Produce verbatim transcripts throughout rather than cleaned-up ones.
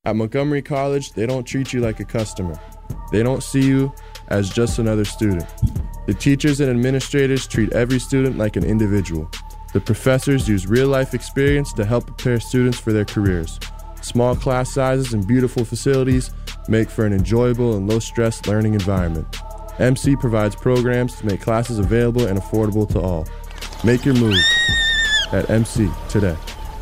At Montgomery College, they don't treat you like a customer. They don't see you as just another student. The teachers and administrators treat every student like an individual. The professors use real-life experience to help prepare students for their careers. Small class sizes and beautiful facilities make for an enjoyable and low-stress learning environment. M C provides programs to make classes available and affordable to all. Make your move at M C today.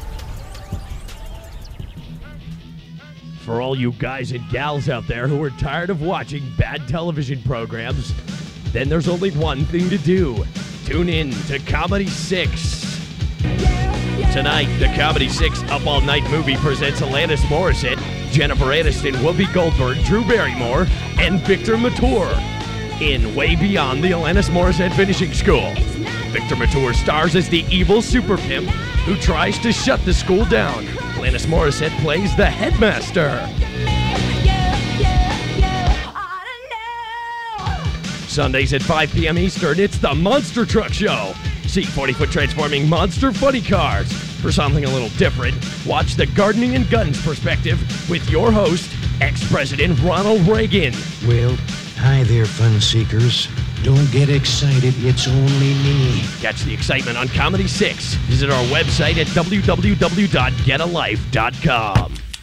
For all you guys and gals out there who are tired of watching bad television programs, then there's only one thing to do. Tune in to Comedy six. Tonight, the Comedy six Up All Night movie presents Alanis Morissette, Jennifer Aniston, Whoopi Goldberg, Drew Barrymore, and Victor Mature in Way Beyond the Alanis Morissette Finishing School. Victor Mature stars as the evil super pimp who tries to shut the school down. Alanis Morissette plays the headmaster. Sundays at five p.m. Eastern, it's the Monster Truck Show. See forty-foot transforming monster funny cars. For something a little different, watch the Gardening and Guns perspective with your host, ex-President Ronald Reagan. Well, hi there, fun seekers. Don't get excited, it's only me. Catch the excitement on Comedy six. Visit our website at w w w dot get a life dot com.